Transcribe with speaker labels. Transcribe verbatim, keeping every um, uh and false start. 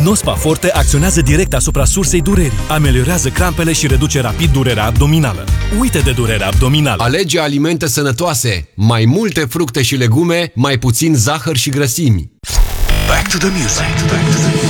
Speaker 1: Nospa Forte acționează direct asupra sursei durerii, ameliorează crampele și reduce rapid durerea abdominală. Uite de durerea abdominală.
Speaker 2: Alege alimente sănătoase, mai multe fructe și legume, mai puțin zahăr și grăsimi.
Speaker 3: Back to the music. Back to the music.